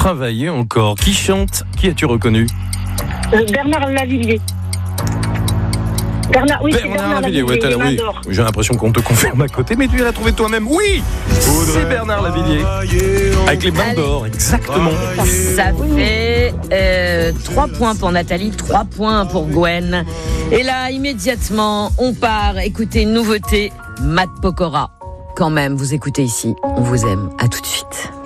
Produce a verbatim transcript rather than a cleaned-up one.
travailler encore. Qui chante? Qui as-tu reconnu? Euh, Bernard Lavillier. Bernard, oui, Bernard, c'est Bernard Lavillier, ouais, Lavillier, t'as- les oui. mains d'or. J'ai l'impression qu'on te confirme à côté, mais tu l'as trouvé toi-même. Oui, c'est Bernard Lavillier. Avec les mains Allez. d'or, exactement. Ça fait euh, trois points pour Nathalie, trois points pour Gwen. Et là, immédiatement, on part écouter une nouveauté, Matt Pokora. Quand même, vous écoutez ici, on vous aime. À tout de suite.